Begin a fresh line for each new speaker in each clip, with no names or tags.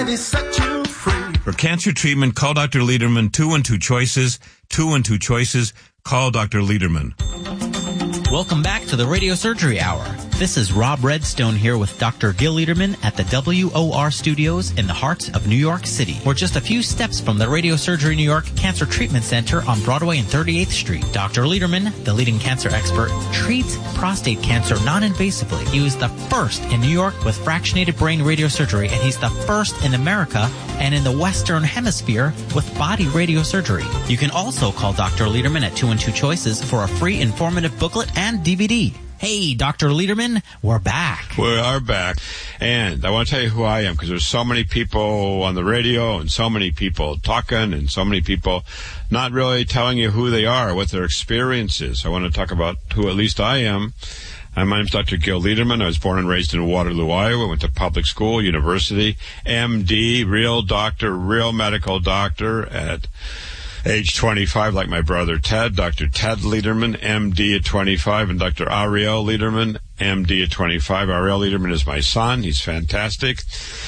Set you free.
For cancer treatment, call Dr. Lederman, 212 Choices, 212 Choices. Call Dr. Lederman.
Welcome back to the Radio Surgery Hour. This is Rob Redstone here with Dr. Gil Lederman at the WOR Studios in the heart of New York City. We're just a few steps from the Radio Surgery New York Cancer Treatment Center on Broadway and 38th Street. Dr. Lederman, the leading cancer expert, treats prostate cancer non-invasively. He was the first in New York with fractionated brain radiosurgery, and he's the first in America and in the Western Hemisphere with body radiosurgery. You can also call Dr. Lederman at 212 Choices for a free informative booklet and DVD. Hey, Dr. Lederman, we're back.
We are back. And I want to tell you who I am, because there's so many people on the radio and so many people talking and so many people not really telling you who they are, what their experience is. I want to talk about who at least I am. My name is Dr. Gil Lederman. I was born and raised in Waterloo, Iowa. Went to public school, university, MD, real doctor, real medical doctor at age 25, like my brother Ted, Dr. Ted Lederman, MD at 25, and Dr. Ariel Lederman, MD at 25. Ariel Lederman is my son. He's fantastic.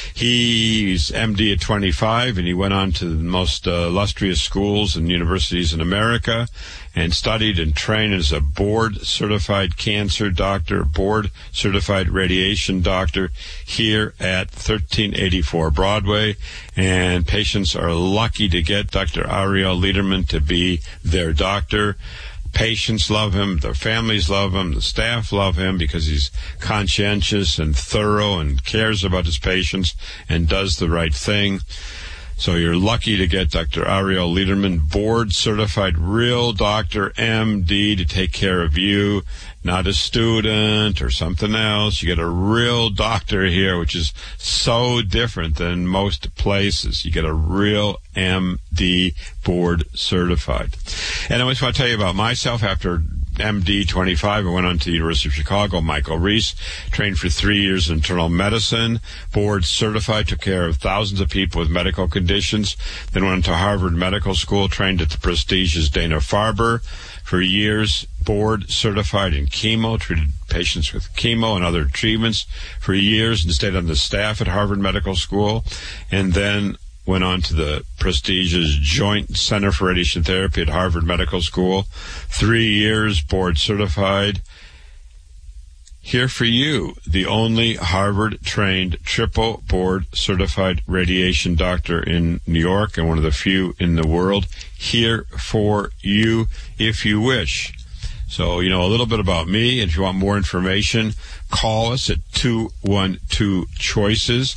He's MD at 25, and he went on to the most illustrious schools and universities in America and studied and trained as a board-certified cancer doctor, board-certified radiation doctor here at 1384 Broadway. And patients are lucky to get Dr. Ariel Lederman to be their doctor. Patients love him, their families love him, the staff love him because he's conscientious and thorough and cares about his patients and does the right thing. So you're lucky to get Dr. Ariel Lederman, board-certified real doctor, MD, to take care of you, not a student or something else. You get a real doctor here, which is so different than most places. You get a real MD, board-certified. And I just want to tell you about myself. After MD 25, I went on to the University of Chicago. Michael Reese, trained for 3 years in internal medicine, board certified, took care of thousands of people with medical conditions. Then went to Harvard Medical School, trained at the prestigious Dana-Farber for years, board certified in chemo, treated patients with chemo and other treatments for years, and stayed on the staff at Harvard Medical School, and then went on to the prestigious Joint Center for Radiation Therapy at Harvard Medical School. 3 years, board certified. Here for you, the only Harvard-trained, triple board-certified radiation doctor in New York and one of the few in the world. Here for you, if you wish. So, you know, a little bit about me. If you want more information, call us at 212-CHOICES.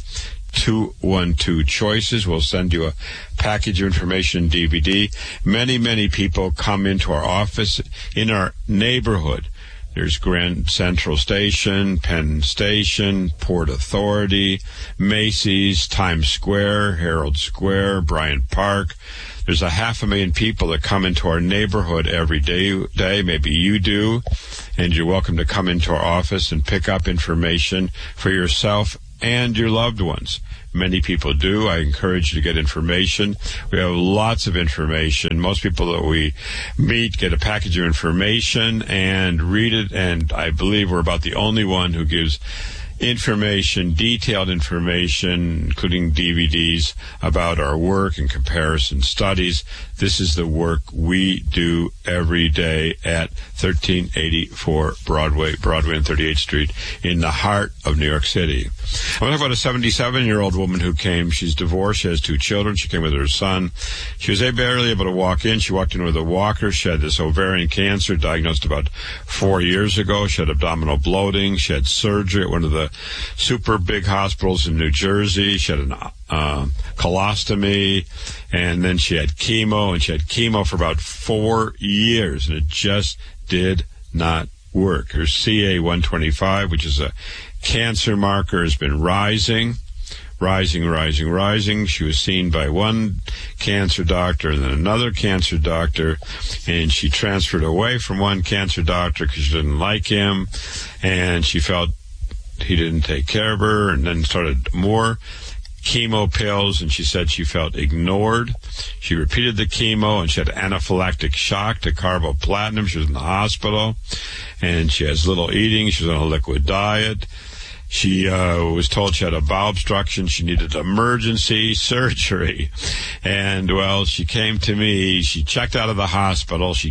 212 Choices. We'll send you a package of information, DVD. Many, many people come into our office in our neighborhood. There's Grand Central Station, Penn Station, Port Authority, Macy's, Times Square, Herald Square, Bryant Park. There's 500,000 people that come into our neighborhood every day. Maybe you do. And you're welcome to come into our office and pick up information for yourself and your loved ones. Many people do. I encourage you to get information. We have lots of information. Most people that we meet get a package of information and read it, and I believe we're about the only one who gives information, detailed information, including DVDs about our work and comparison studies. This is the work we do every day at 1384 Broadway and 38th Street in the heart of New York City. I want to talk about a 77-year-old woman who came. She's divorced. She has 2 children. She came with her son. She was barely able to walk in. She walked in with a walker. She had this ovarian cancer diagnosed about 4 years ago. She had abdominal bloating. She had surgery at one of the super big hospitals in New Jersey. She had an colostomy, and then she had chemo, and she had chemo for about 4 years, and it just did not work. Her CA-125, which is a cancer marker, has been rising. She was seen by one cancer doctor and then another cancer doctor, and she transferred away from one cancer doctor because she didn't like him, and she felt he didn't take care of her, and then started more chemo pills, and she said she felt ignored. She repeated the chemo, and she had anaphylactic shock to carboplatinum. She was in the hospital, and she has little eating. She was on a liquid diet. She was told she had a bowel obstruction. She needed emergency surgery. And, well, she came to me. She checked out of the hospital. She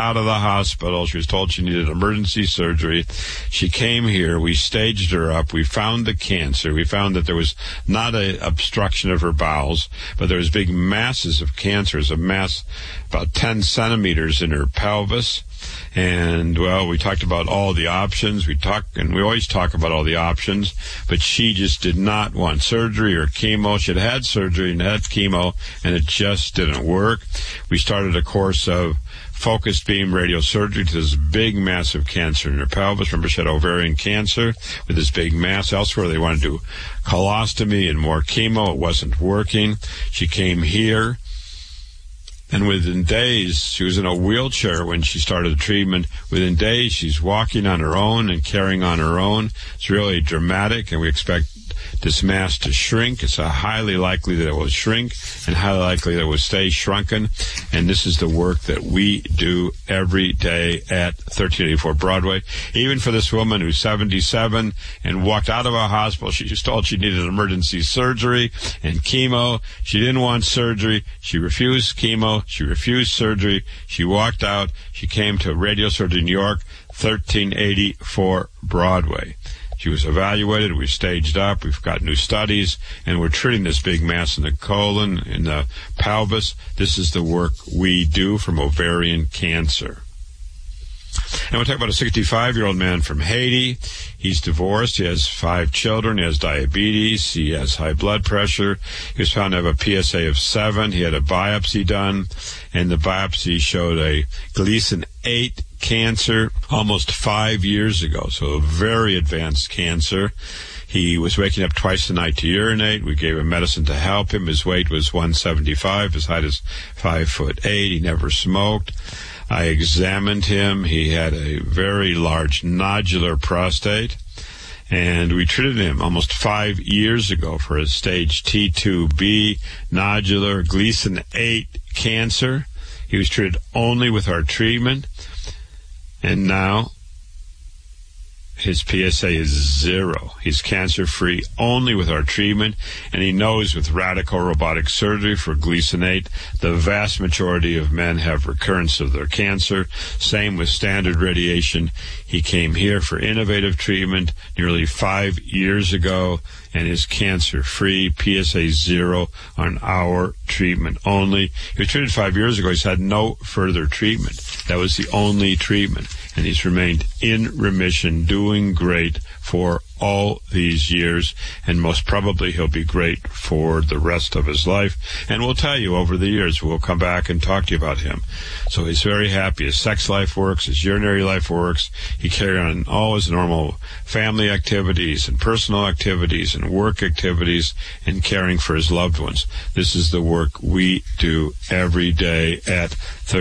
was told she needed emergency surgery. She came here. We staged her up. We found the cancer. We found that there was not an obstruction of her bowels, but there was big masses of cancer. There's a mass about 10 centimeters in her pelvis. And, well, we talked about all the options. We always talk about all the options, but she just did not want surgery or chemo. She had surgery and had chemo, and it just didn't work. We started a course of focused beam radiosurgery to this big, massive cancer in her pelvis. Remember, she had ovarian cancer with this big mass elsewhere. They wanted to do colostomy and more chemo. It wasn't working. She came here. And within days, she was in a wheelchair when she started the treatment. Within days, she's walking on her own and carrying on her own. It's really dramatic, and we expect this mass to shrink. It's highly likely that it will shrink and highly likely that it will stay shrunken. And this is the work that we do every day at 1384 Broadway. Even for this woman who's 77 and walked out of a hospital, she was told she needed emergency surgery and chemo. She didn't want surgery. She refused chemo. She refused surgery. She walked out. She came to Radio Surgery New York, 1384 Broadway. She was evaluated. We staged up. We've got new studies, and we're treating this big mass in the colon, in the pelvis. This is the work we do from ovarian cancer. And we'll talk about a 65-year-old man from Haiti. He's divorced. He has 5 children. He has diabetes. He has high blood pressure. He was found to have a PSA of 7. He had a biopsy done, and the biopsy showed a Gleason 8 cancer almost 5 years ago, so a very advanced cancer. He was waking up twice a night to urinate. We gave him medicine to help him. His weight was 175. His height is 5'8". He never smoked. I examined him. He had a very large nodular prostate, and we treated him almost 5 years ago for a stage T2B nodular Gleason 8 cancer. He was treated only with our treatment, and now his PSA is 0. He's cancer-free only with our treatment, and he knows with radical robotic surgery for Gleason 8, the vast majority of men have recurrence of their cancer. Same with standard radiation. He came here for innovative treatment nearly 5 years ago, and is cancer-free, PSA 0 on our treatment only. He was treated 5 years ago. He's had no further treatment. That was the only treatment, and he's remained in remission, doing great for all these years, and most probably he'll be great for the rest of his life. And we'll tell you over the years. We'll come back and talk to you about him. So he's very happy. His sex life works. His urinary life works. He carries on all his normal family activities and personal activities and work activities and caring for his loved ones. This is the work we do every day at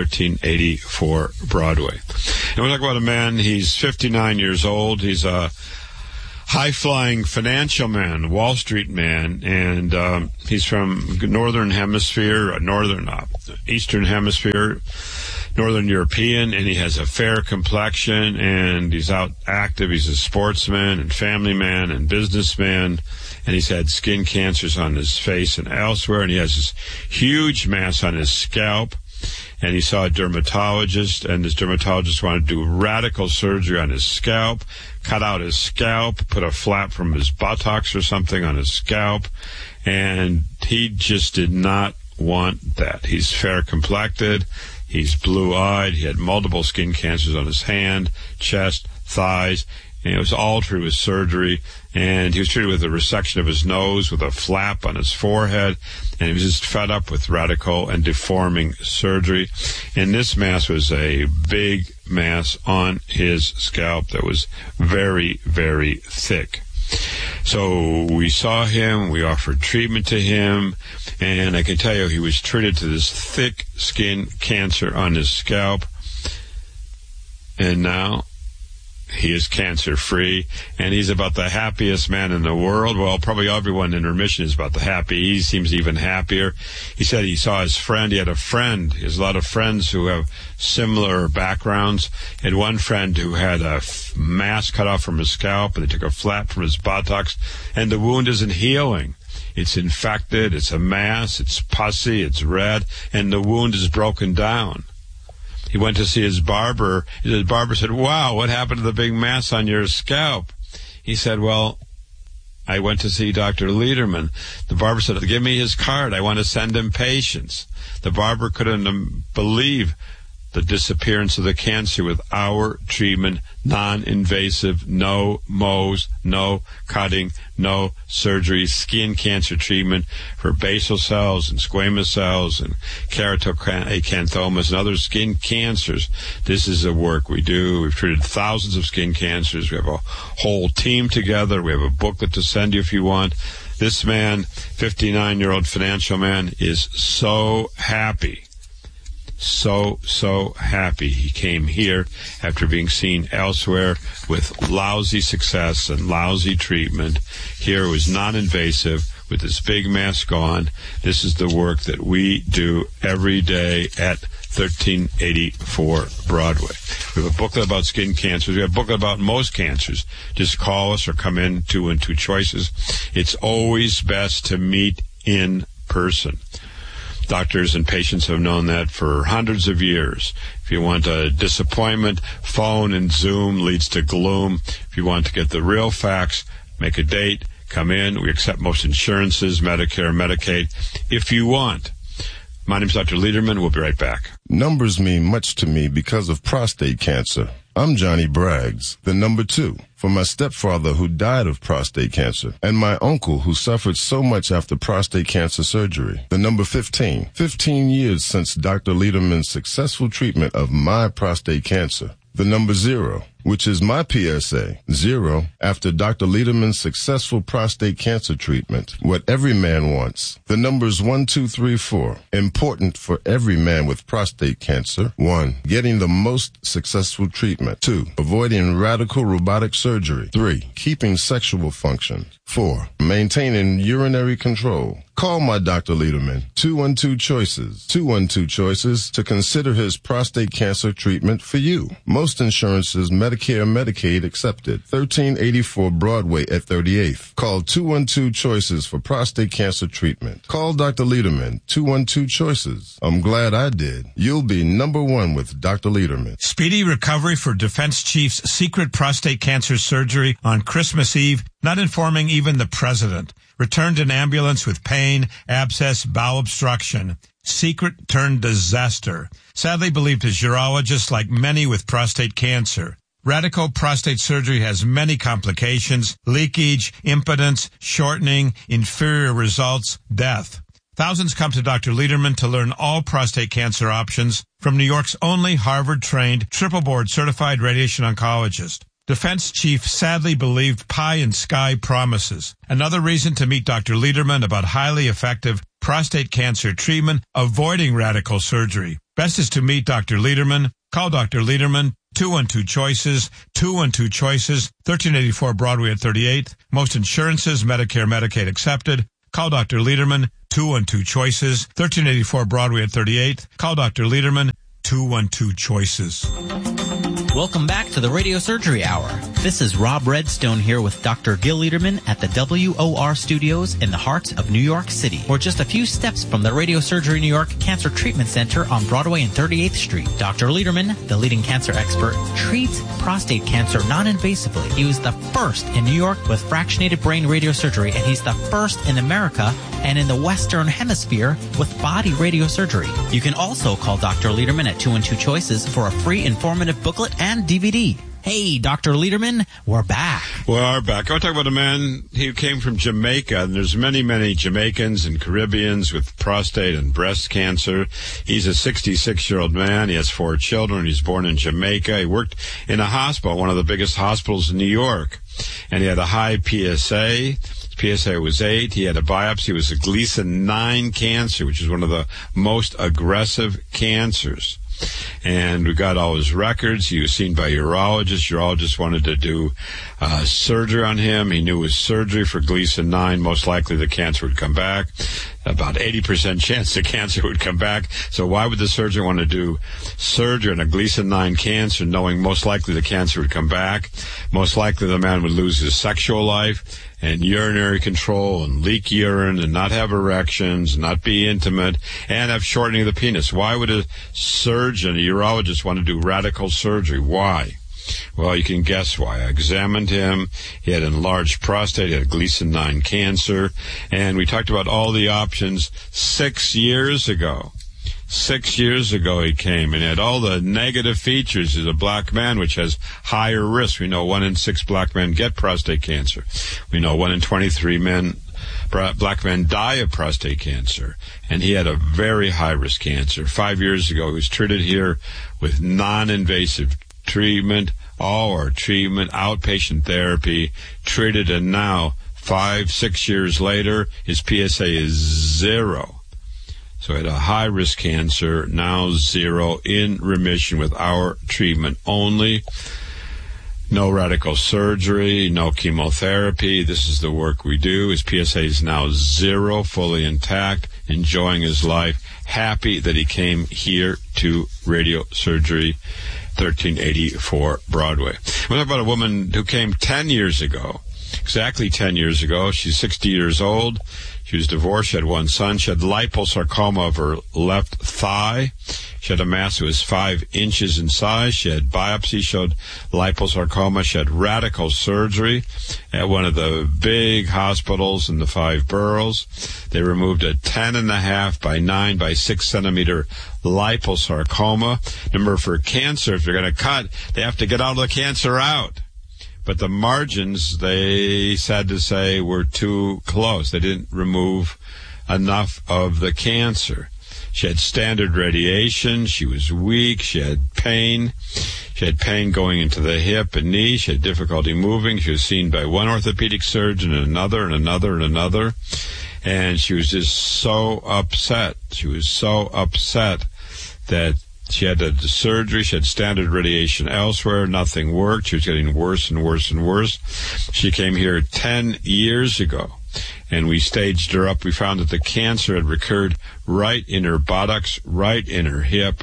1384 Broadway. And we'll talk about a man. He's 59 years old. He's a high-flying financial man, Wall Street man, and he's from Northern Hemisphere, Eastern Hemisphere, Northern European, and he has a fair complexion, and he's out active. He's a sportsman and family man and businessman, and he's had skin cancers on his face and elsewhere, and he has this huge mass on his scalp. And he saw a dermatologist, and this dermatologist wanted to do radical surgery on his scalp, cut out his scalp, put a flap from his buttocks or something on his scalp, and he just did not want that. He's fair-complected, he's blue-eyed, he had multiple skin cancers on his hand, chest, thighs, and it was all through his surgery, and he was treated with a resection of his nose with a flap on his forehead, and he was just fed up with radical and deforming surgery. And this mass was a big mass on his scalp that was very, very thick. So we saw him, we offered treatment to him, and I can tell you he was treated to this thick skin cancer on his scalp, and now He is cancer-free, and he's about the happiest man in the world. Well, probably everyone in remission is about the happy. He seems even happier. He said he saw his friend. He had a friend. He has a lot of friends who have similar backgrounds. He had one friend who had a mass cut off from his scalp, and they took a flap from his buttocks, and the wound isn't healing. It's infected. It's a mass. It's pussy. It's red, and the wound is broken down. He went to see his barber. His barber said, "Wow, what happened to the big mass on your scalp?" He said, "Well, I went to see Dr. Lederman." The barber said, "Give me his card. I want to send him patients." The barber couldn't believe the disappearance of the cancer with our treatment, non-invasive, no Mohs, no cutting, no surgery, skin cancer treatment for basal cells and squamous cells and keratoacanthomas and other skin cancers. This is the work we do. We've treated thousands of skin cancers. We have a whole team together. We have a booklet to send you if you want. This man, 59-year-old financial man, is so happy. So happy. He came here after being seen elsewhere with lousy success and lousy treatment. Here it was non-invasive with this big mass gone. This is the work that we do every day at 1384 Broadway. We have a booklet about skin cancers. We have a booklet about most cancers. Just call us or come in, 212 Choices. It's always best to meet in person. Doctors and patients have known that for hundreds of years. If you want a disappointment, phone and Zoom leads to gloom. If you want to get the real facts, make a date, come in. We accept most insurances, Medicare, Medicaid, if you want. My name is Dr. Lederman. We'll be right back.
Numbers mean much to me because of prostate cancer. I'm Johnny Braggs, the number 2, for my stepfather who died of prostate cancer, and my uncle who suffered so much after prostate cancer surgery. The number 15, 15 years since Dr. Lederman's successful treatment of my prostate cancer. The number 0, which is my PSA, 0, after Dr. Lederman's successful prostate cancer treatment. What every man wants. The numbers 1, 2, 3, 4. Important for every man with prostate cancer. 1, getting the most successful treatment. 2, avoiding radical robotic surgery. 3, keeping sexual function. 4, maintaining urinary control. Call my Dr. Lederman, 212 Choices, 212 Choices, to consider his prostate cancer treatment for you. Most insurances, Medicare, Medicaid accepted. 1384 Broadway at 38th. Call 212 Choices for prostate cancer treatment. Call Dr. Lederman, 212 Choices. I'm glad I did. You'll be number 1 with Dr. Lederman.
Speedy recovery for Defense Chief's secret prostate cancer surgery on Christmas Eve, not informing even the president. Returned in ambulance with pain, abscess, bowel obstruction. Secret turned disaster. Sadly believed his urologist, like many with prostate cancer. Radical prostate surgery has many complications: leakage, impotence, shortening, inferior results, death. Thousands come to Dr. Lederman to learn all prostate cancer options from New York's only Harvard-trained, triple-board certified radiation oncologist. Defense chief sadly believed pie in sky promises. Another reason to meet Dr. Lederman about highly effective prostate cancer treatment, avoiding radical surgery. Best is to meet Dr. Lederman. Call Dr. Lederman, 212 Choices, 212 Choices, 1384 Broadway at 38th. Most insurances, Medicare, Medicaid accepted. Call Dr. Lederman, 212 Choices, 1384 Broadway at 38th. Call Dr. Lederman, 212 Choices.
Welcome back to the Radio Surgery Hour. This is Rob Redstone here with Dr. Gil Lederman at the WOR Studios in the heart of New York City. We're just a few steps from the Radio Surgery New York Cancer Treatment Center on Broadway and 38th Street. Dr. Lederman, the leading cancer expert, treats prostate cancer non-invasively. He was the first in New York with fractionated brain radiosurgery, and he's the first in America and in the Western Hemisphere with body radiosurgery. You can also call Dr. Lederman at 212 Choices for a free informative booklet and DVD. Hey, Dr. Lederman, we're back.
We are back. I want to talk about a man who came from Jamaica, and there's many Jamaicans and Caribbeans with prostate and breast cancer. He's a 66-year-old man. He has 4 children. He's born in Jamaica. He worked in a hospital, one of the biggest hospitals in New York, and he had a high PSA. PSA was 8. He had a biopsy. It was a Gleason 9 cancer, which is one of the most aggressive cancers. And we got all his records. He was seen by a urologist. Urologist wanted to do surgery on him. He knew it was surgery for Gleason 9. Most likely the cancer would come back. About 80% chance the cancer would come back. So why would the surgeon want to do surgery on a Gleason 9 cancer, knowing most likely the cancer would come back? Most likely the man would lose his sexual life and urinary control and leak urine and not have erections, not be intimate, and have shortening of the penis. Why would a surgeon, a urologist, want to do radical surgery? Why? Well, you can guess why. I examined him. He had enlarged prostate. He had Gleason 9 cancer. And we talked about all the options 6 years ago. 6 years ago he came and had all the negative features as a black man, which has higher risk. We know 1 in 6 black men get prostate cancer. We know 1 in 23 black men die of prostate cancer. And he had a very high-risk cancer. 5 years ago he was treated here with non-invasive treatment, outpatient therapy, treated, and now 5-6 years later his PSA is 0. So he had a high-risk cancer, now 0, in remission with our treatment only. No radical surgery, no chemotherapy. This is the work we do. His PSA is now 0, fully intact, enjoying his life, happy that he came here to radio surgery, 1384 Broadway. We'll talk about a woman who came 10 years ago, exactly 10 years ago. She's 60 years old. She was divorced. She had 1 son. She had liposarcoma of her left thigh. She had a mass that was 5 inches in size. She had biopsy, showed liposarcoma. She had radical surgery at one of the big hospitals in the 5 boroughs. They removed a 10.5 by 9 by 6 centimeter liposarcoma. Remember, for cancer, if they're going to cut, they have to get all the cancer out. But the margins, they sad to say, were too close. They didn't remove enough of the cancer. She had standard radiation. She was weak. She had pain. She had pain going into the hip and knee. She had difficulty moving. She was seen by one orthopedic surgeon and another and another and another. And she was just so upset. She was so upset that she had the surgery. She had standard radiation elsewhere. Nothing worked. She was getting worse and worse and worse. She came here 10 years ago, and we staged her up. We found that the cancer had recurred right in her buttocks, right in her hip.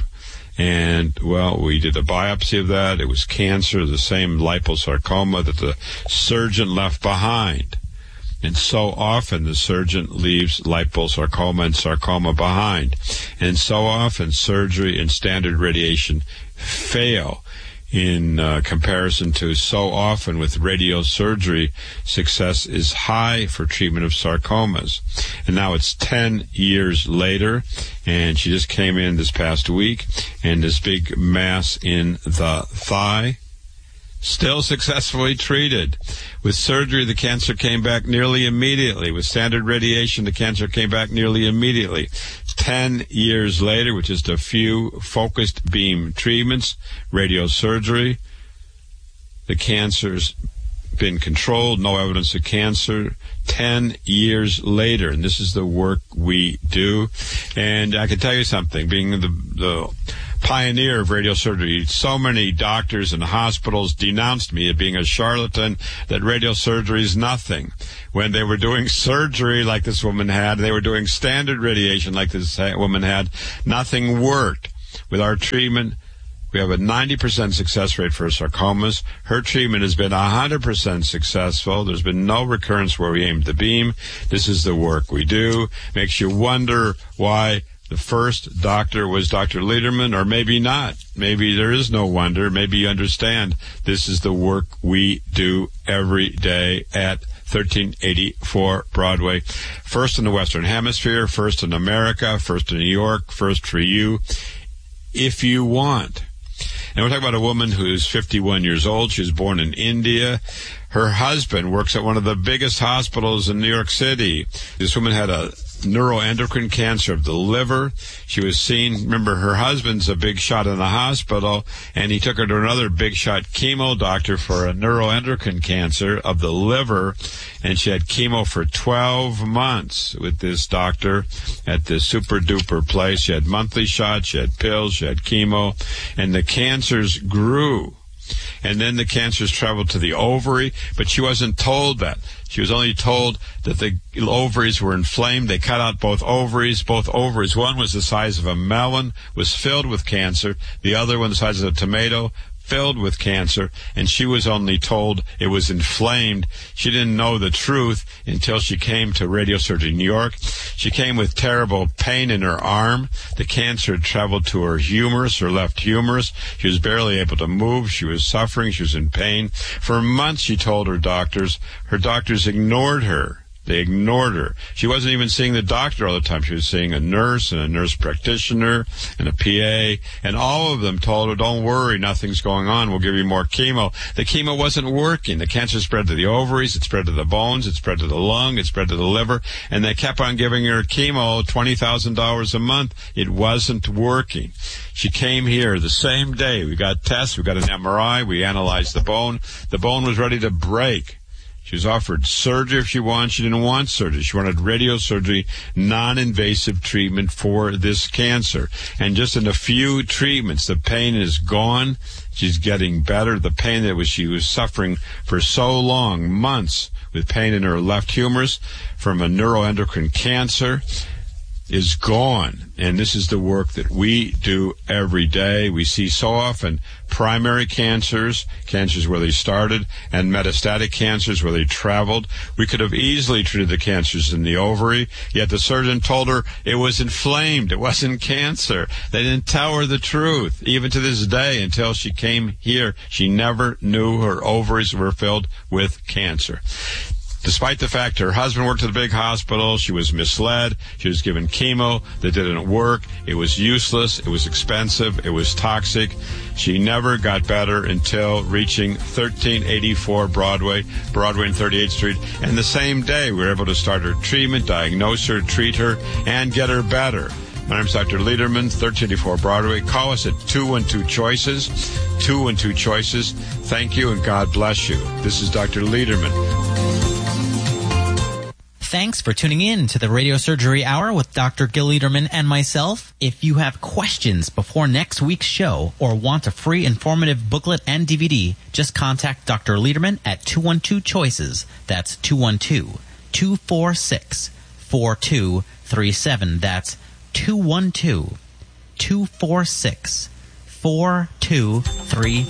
And, well, we did a biopsy of that. It was cancer, the same liposarcoma that the surgeon left behind. And so often the surgeon leaves liposarcoma and sarcoma behind. And so often surgery and standard radiation fail in comparison to so often with radiosurgery, success is high for treatment of sarcomas. And now it's 10 years later, and she just came in this past week, and this big mass in the thigh, still successfully treated. With surgery, the cancer came back nearly immediately. With standard radiation, the cancer came back nearly immediately. 10 years later, with just a few focused beam treatments, radiosurgery, the cancer's been controlled, no evidence of cancer. 10 years later, and this is the work we do. And I can tell you something, being the pioneer of radiosurgery, so many doctors and hospitals denounced me as being a charlatan, that radiosurgery is nothing. When they were doing surgery like this woman had, they were doing standard radiation like this woman had, nothing worked. With our treatment, we have a 90% success rate for sarcomas. Her treatment has been 100% successful. There's been no recurrence where we aimed the beam. This is the work we do. Makes you wonder why the first doctor was Dr. Lederman, or maybe not. Maybe there is no wonder. Maybe you understand this is the work we do every day at 1384 Broadway. First in the Western Hemisphere, first in America, first in New York, first for you, if you want. And we're talking about a woman who's 51 years old. She was born in India. Her husband works at one of the biggest hospitals in New York City. This woman had a neuroendocrine cancer of the liver. She was seen, remember, her husband's a big shot in the hospital, and he took her to another big shot chemo doctor for a neuroendocrine cancer of the liver, and she had chemo for 12 months with this doctor at this super-duper place. She had monthly shots, she had pills, she had chemo, and the cancers grew. And then the cancers traveled to the ovary, but she wasn't told that. She was only told that the ovaries were inflamed. They cut out both ovaries. Both ovaries, one was the size of a melon, was filled with cancer. The other one, the size of a tomato, filled with cancer, and she was only told it was inflamed. She didn't know the truth until she came to Radiosurgery New York. She came with terrible pain in her arm. The cancer had traveled to her humerus, her left humerus. She was barely able to move. She was suffering. She was in pain. For months, she told her doctors. Her doctors ignored her. They ignored her. She wasn't even seeing the doctor all the time. She was seeing a nurse and a nurse practitioner and a PA, and all of them told her, don't worry, nothing's going on. We'll give you more chemo. The chemo wasn't working. The cancer spread to the ovaries, it spread to the bones, it spread to the lung, it spread to the liver, and they kept on giving her chemo, $20,000 a month. It wasn't working. She came here the same day. We got tests, we got an MRI, we analyzed the bone. The bone was ready to break. She was offered surgery if she wanted. She didn't want surgery. She wanted radiosurgery, non-invasive treatment for this cancer. And just in a few treatments, the pain is gone. She's getting better. The pain that she was suffering for so long, months, with pain in her left humerus from a neuroendocrine cancer, is gone. And this is the work that we do every day. We see so often primary cancers, cancers where they started, and metastatic cancers where they traveled. We could have easily treated the cancers in the ovary, yet the surgeon told her it was inflamed. It wasn't cancer. They didn't tell her the truth. Even to this day, until she came here, she never knew her ovaries were filled with cancer. Despite the fact her husband worked at a big hospital, she was misled. She was given chemo that didn't work. It was useless. It was expensive. It was toxic. She never got better until reaching 1384 Broadway and 38th Street. And the same day, we were able to start her treatment, diagnose her, treat her, and get her better. My name is Dr. Lederman, 1384 Broadway. Call us at 212-CHOICES, 212-CHOICES. Thank you, and God bless you. This is Dr. Lederman.
Thanks for tuning in to the Radiosurgery Hour with Dr. Gil Lederman and myself. If you have questions before next week's show or want a free informative booklet and DVD, just contact Dr. Lederman at 212-CHOICES. That's 212-246-4237. That's 212-246-4237.